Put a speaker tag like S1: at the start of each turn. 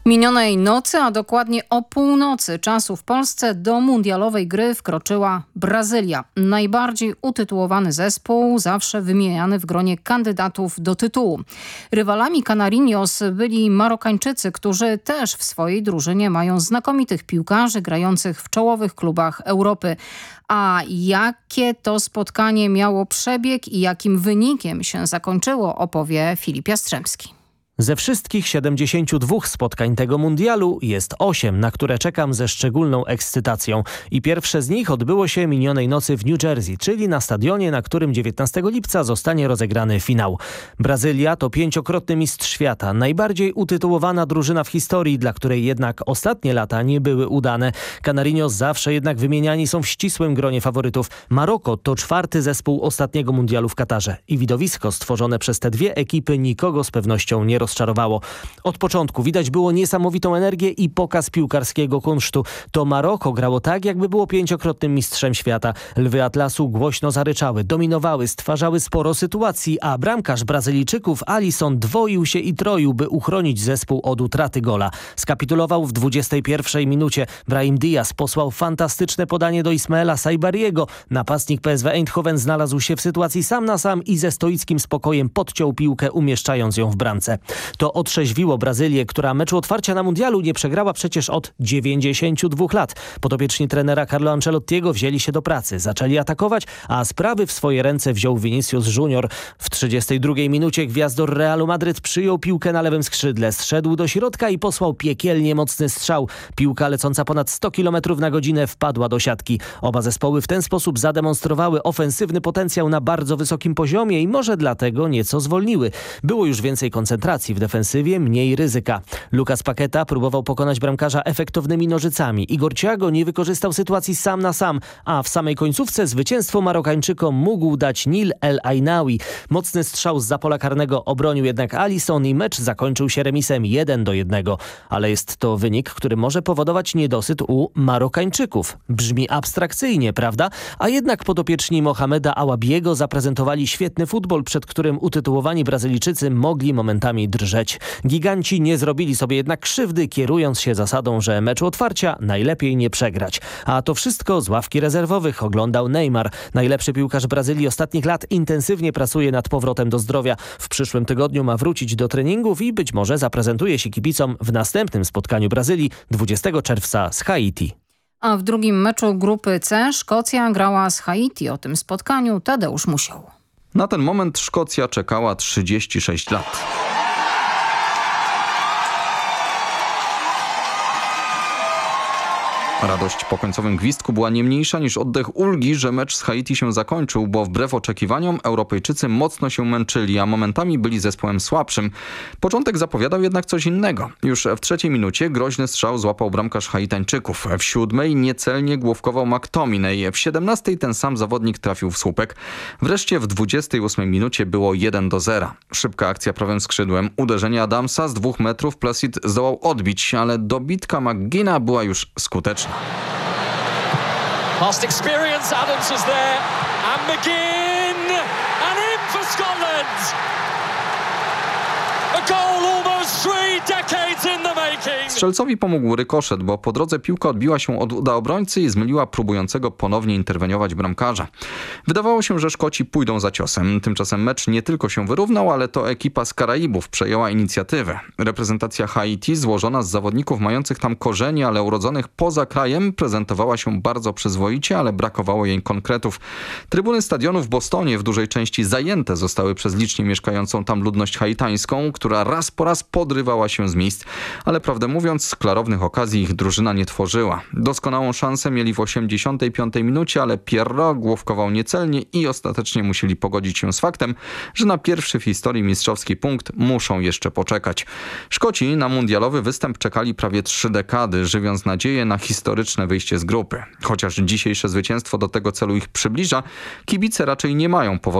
S1: Minionej nocy, a dokładnie o północy czasu w Polsce do mundialowej gry wkroczyła Brazylia. Najbardziej utytułowany zespół, zawsze wymieniany w gronie kandydatów do tytułu. Rywalami Canarinos byli Marokańczycy, którzy też w swojej drużynie mają znakomitych piłkarzy grających w czołowych klubach Europy. A jakie to spotkanie miało przebieg i jakim wynikiem się zakończyło, opowie Filip Jastrzębski.
S2: Ze wszystkich 72 spotkań tego mundialu jest 8, na które czekam ze szczególną ekscytacją. I pierwsze z nich odbyło się minionej nocy w New Jersey, czyli na stadionie, na którym 19 lipca zostanie rozegrany finał. Brazylia to 5-krotny mistrz świata, najbardziej utytułowana drużyna w historii, dla której jednak ostatnie lata nie były udane. Canarinos zawsze jednak wymieniani są w ścisłym gronie faworytów. Maroko to 4. zespół ostatniego mundialu w Katarze. I widowisko stworzone przez te dwie ekipy nikogo z pewnością nie rozczarowało. Od początku widać było niesamowitą energię i pokaz piłkarskiego kunsztu. To Maroko grało tak, jakby było 5-krotnym mistrzem świata. Lwy Atlasu głośno zaryczały, dominowały, stwarzały sporo sytuacji, a bramkarz Brazylijczyków Alisson dwoił się i troił, by uchronić zespół od utraty gola. Skapitulował w 21 minucie. Brahim Diaz posłał fantastyczne podanie do Ismaela Saibariego. Napastnik PSV Eindhoven znalazł się w sytuacji sam na sam i ze stoickim spokojem podciął piłkę, umieszczając ją w bramce. To otrzeźwiło Brazylię, która meczu otwarcia na mundialu nie przegrała przecież od 92 lat. Podopieczni trenera Carlo Ancelottiego wzięli się do pracy, zaczęli atakować, a sprawy w swoje ręce wziął Vinicius Junior. W 32 minucie gwiazdor Realu Madryt przyjął piłkę na lewym skrzydle, zszedł do środka i posłał piekielnie mocny strzał. Piłka lecąca ponad 100 km na godzinę wpadła do siatki. Oba zespoły w ten sposób zademonstrowały ofensywny potencjał na bardzo wysokim poziomie i może dlatego nieco zwolniły. Było już więcej koncentracji w defensywie, mniej ryzyka. Lucas Paqueta próbował pokonać bramkarza efektownymi nożycami. Igor Thiago nie wykorzystał sytuacji sam na sam, a w samej końcówce zwycięstwo Marokańczykom mógł dać Nil El Ainaoui. Mocny strzał zza pola karnego obronił jednak Alisson i mecz zakończył się remisem 1-1. Ale jest to wynik, który może powodować niedosyt u Marokańczyków. Brzmi abstrakcyjnie, prawda? A jednak podopieczni Mohameda Awabiego zaprezentowali świetny futbol, przed którym utytułowani Brazylijczycy mogli momentami drżeć. Giganci nie zrobili sobie jednak krzywdy, kierując się zasadą, że meczu otwarcia najlepiej nie przegrać. A to wszystko z ławki rezerwowych oglądał Neymar. Najlepszy piłkarz Brazylii ostatnich lat intensywnie pracuje nad powrotem do zdrowia. W przyszłym tygodniu ma wrócić do treningów i być może zaprezentuje się kibicom w następnym spotkaniu Brazylii 20 czerwca z Haiti.
S1: A w drugim meczu grupy C Szkocja grała z Haiti. O tym spotkaniu Tadeusz Musiał.
S3: Na ten moment Szkocja czekała 36 lat. Radość po końcowym gwizdku była nie mniejsza niż oddech ulgi, że mecz z Haiti się zakończył, bo wbrew oczekiwaniom Europejczycy mocno się męczyli, a momentami byli zespołem słabszym. Początek zapowiadał jednak coś innego. Już w 3 minucie groźny strzał złapał bramkarz Haitańczyków. W 7 niecelnie główkował McTominay. W 17 ten sam zawodnik trafił w słupek. Wreszcie w 28 minucie było 1-0. Szybka akcja prawym skrzydłem. Uderzenie Adamsa z 2 metrów Placid zdołał odbić, ale dobitka McGinna była już skuteczna.
S4: Past experience, Adams is there, and McGinn, and in for Scotland! A goal almost 3 decades in the making!
S3: Strzelcowi pomógł rykoszet, bo po drodze piłka odbiła się od uda obrońcy i zmyliła próbującego ponownie interweniować bramkarza. Wydawało się, że Szkoci pójdą za ciosem. Tymczasem mecz nie tylko się wyrównał, ale to ekipa z Karaibów przejęła inicjatywę. Reprezentacja Haiti, złożona z zawodników mających tam korzenie, ale urodzonych poza krajem, prezentowała się bardzo przyzwoicie, ale brakowało jej konkretów. Trybuny stadionu w Bostonie w dużej części zajęte zostały przez licznie mieszkającą tam ludność haitańską, która raz po raz podrywała się z miejsc, ale prawdę mówiąc, klarownych okazji ich drużyna nie tworzyła. Doskonałą szansę mieli w 85 minucie, ale Pierrot główkował niecelnie i ostatecznie musieli pogodzić się z faktem, że na pierwszy w historii mistrzowski punkt muszą jeszcze poczekać. Szkoci na mundialowy występ czekali prawie 3 dekady, żywiąc nadzieję na historyczne wyjście z grupy. Chociaż dzisiejsze zwycięstwo do tego celu ich przybliża, kibice raczej nie mają powodu